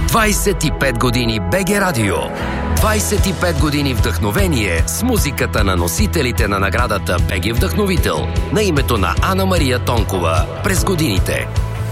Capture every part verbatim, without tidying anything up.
двайсет и пет години БГ Радио. двайсет и пет години вдъхновение с музиката на носителите на наградата БГ Вдъхновител на името на Ана Мария Тонкова през годините.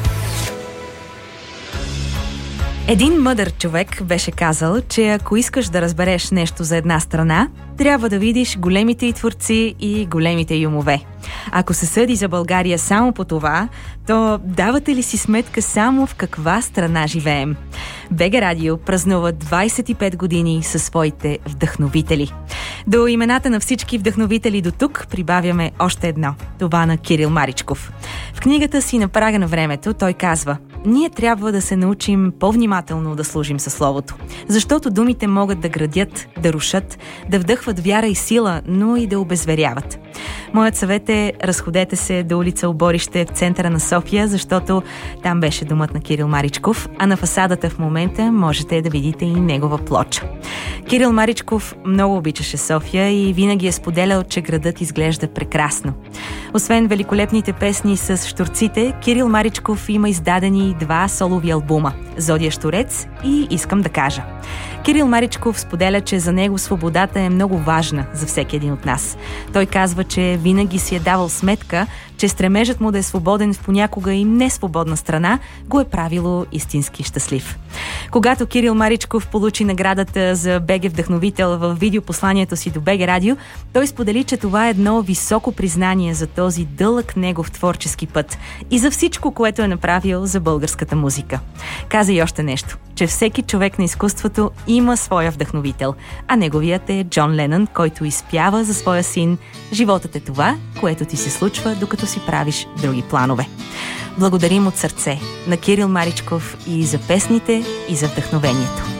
Един мъдър човек беше казал, че ако искаш да разбереш нещо за една страна, трябва да видиш големите й творци и големите й умове. Ако се съди за България само по това, то давате ли си сметка само в каква страна живеем? БГ Радио празнува двайсет и пет години със своите вдъхновители. До имената на всички вдъхновители до тук прибавяме още едно. Това на Кирил Маричков. В книгата си "На прага на времето" той казва: ние трябва да се научим по-внимателно да служим със словото, защото думите могат да градят, да рушат, да вдъхват вяра и сила, но и да обезверяват. Моят съвет е: разходете се до улица Оборище в центъра на София, защото там беше домът на Кирил Маричков, а на фасадата в момента можете да видите и негова плоча. Кирил Маричков много обичаше София и винаги е споделял, че градът изглежда прекрасно. Освен великолепните песни с щурците, Кирил Маричков има издадени два солови албума – "Зодия Щурец" и "Искам да кажа". Кирил Маричков споделя, че за него свободата е много важна за всеки един от нас. Той казва, че винаги си е давал сметка, че стремежът му да е свободен в понякога и несвободна страна го е правило истински щастлив. Когато Кирил Маричков получи наградата за БГ Вдъхновител в видеопосланието си до БГ Радио, той сподели, че това е едно високо признание за този дълъг негов творчески път и за всичко, което е направил за българската музика. Каза и още нещо, че всеки човек на изкуството има своя вдъхновител, а неговият е Джон Ленън, който изпява за своя син: "Животът е това, което ти се случва, докато си правиш други планове." Благодарим от сърце на Кирил Маричков и за песните, и за вдъхновението.